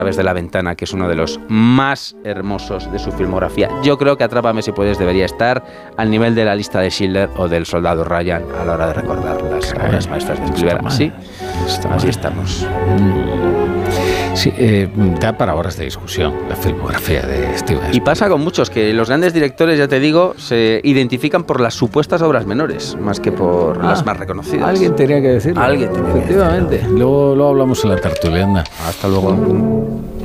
través de la ventana, que es uno de los más hermosos de su filmografía. Yo creo que Atrápame si puedes debería estar al nivel de La lista de Schindler o del Soldado Ryan a la hora de recordar las obras maestras de Spielberg. Sí, así estamos. Sí, da para horas de discusión la filmografía de Steven Spielberg. Y pasa con muchos, que los grandes directores, ya te digo, se identifican por las supuestas obras menores, más que por las más reconocidas. Alguien tenía que decirlo. Alguien tenía que decirlo. Efectivamente. Luego hablamos en la tertulia. Hasta luego.